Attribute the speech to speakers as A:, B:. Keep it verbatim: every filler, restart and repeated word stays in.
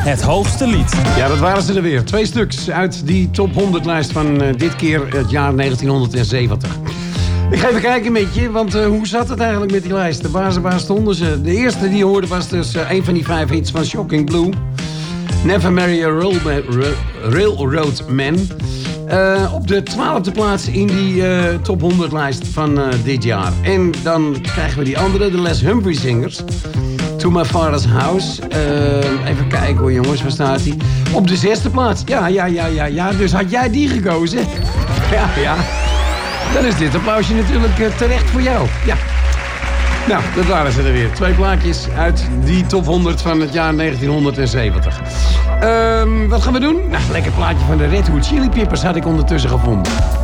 A: Het hoogste lied.
B: Ja, dat waren ze er weer. Twee stuks uit die top honderd lijst van uh, dit keer het jaar negentienhonderdzeventig. Ik ga even kijken met je, want uh, hoe zat het eigenlijk met die lijst? Waar, waar stonden ze? De eerste die je hoorde was dus uh, een van die vijf hits van Shocking Blue. Never Marry a Railroad Man. Uh, op de twaalfde plaats in die uh, top honderd lijst van uh, dit jaar. En dan krijgen we die andere, de Les Humphrey Singers. To My Father's House. Uh, even kijken hoor jongens, waar staat die? Op de zesde plaats. Ja, ja, ja, ja, ja. Dus had jij die gekozen? Ja, ja. Dan is dit applausje natuurlijk uh, terecht voor jou. Ja. Nou, dat waren ze er weer. Twee plaatjes uit die top honderd van het jaar negentienhonderdzeventig. Um, wat gaan we doen? Nou, lekker plaatje van de Red Hot Chili Peppers had ik ondertussen gevonden.